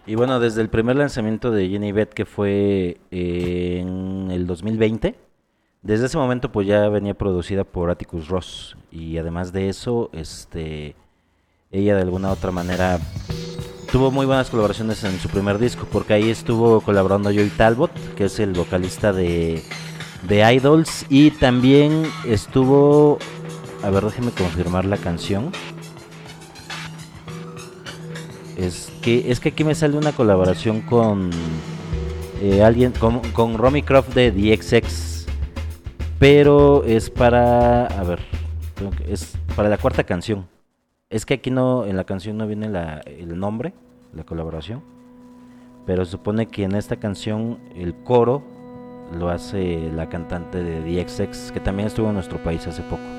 Y bueno, desde el primer lanzamiento de Jenny Beth, que fue en el 2020, desde ese momento pues ya venía producida por Atticus Ross. Y además de eso, ella de alguna otra manera tuvo muy buenas colaboraciones en su primer disco, porque ahí estuvo colaborando Joey Talbot, que es el vocalista de Idols, y también estuvo, a ver, déjenme confirmar la canción. Es que aquí me sale una colaboración con alguien, con Romy Croft de The XX, pero es para, a ver, es para la cuarta canción. Es que aquí no, en la canción no viene el nombre, la colaboración, pero se supone que en esta canción el coro lo hace la cantante de The XX, que también estuvo en nuestro país hace poco.